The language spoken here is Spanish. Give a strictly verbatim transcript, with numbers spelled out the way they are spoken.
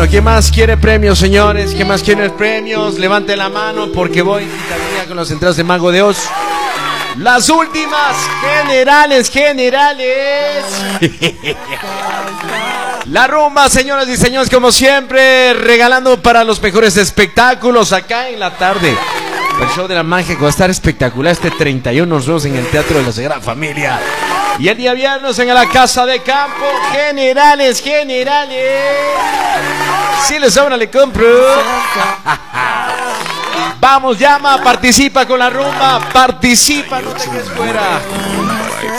¿Quién más quiere premios, señores? ¿Quién más quiere premios? Levante la mano porque voy todavía con las entradas de Mago de Oz. Las últimas generales, generales. La rumba, señoras y señores, como siempre, regalando para los mejores espectáculos acá en la tarde. El show de la magia que va a estar espectacular este treinta y uno nos vemos en el Teatro de la Sagrada Familia. Y el día viernes en la Casa de Campo, generales, generales. Si les sobra, le compro. Vamos, llama, participa con la rumba, participa, no te quedes fuera.